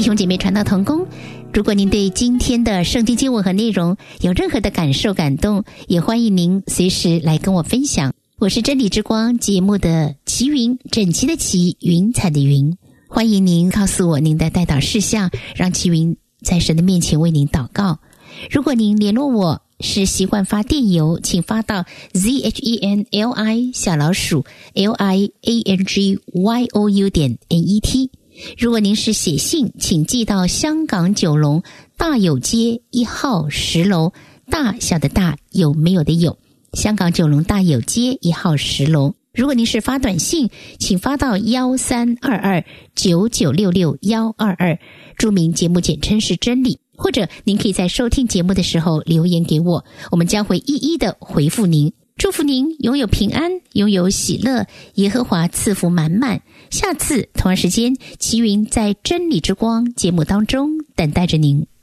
兄姐妹传道同工，如果您对今天的圣经经文和内容有任何的感受感动，也欢迎您随时来跟我分享。我是真理之光节目的齐云，整齐的齐，云彩的云。欢迎您告诉我您的代祷事项，让齐云在神的面前为您祷告。如果您联络我是习惯发电邮，请发到 zhenli_liangyou.net。如果您是写信，请寄到香港九龙大有街1号10楼，大小的大，有没有的有，香港九龙大有街1号10楼。如果您是发短信，请发到132299662122，注明节目简称是真理，或者您可以在收听节目的时候留言给我，我们将会一一的回复您。祝福您拥有平安，拥有喜乐，耶和华赐福满满。下次同样时间，齐云在真理之光节目当中等待着您。